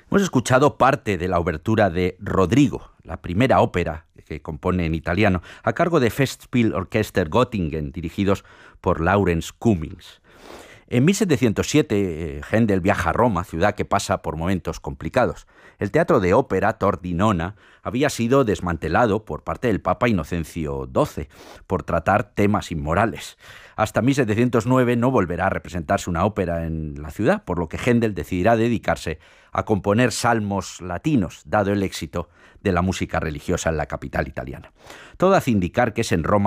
Hemos escuchado parte de la obertura de Rodrigo, la primera ópera que compone en italiano, a cargo de Festspielorchester Göttingen, dirigidos por Lawrence Cummings. En 1707, Händel viaja a Roma, ciudad que pasa por momentos complicados. El teatro de ópera Tor di Nona había sido desmantelado por parte del Papa Inocencio XII por tratar temas inmorales. Hasta 1709 no volverá a representarse una ópera en la ciudad, por lo que Händel decidirá dedicarse a componer salmos latinos, dado el éxito de la música religiosa en la capital italiana. Todo hace indicar que es en Roma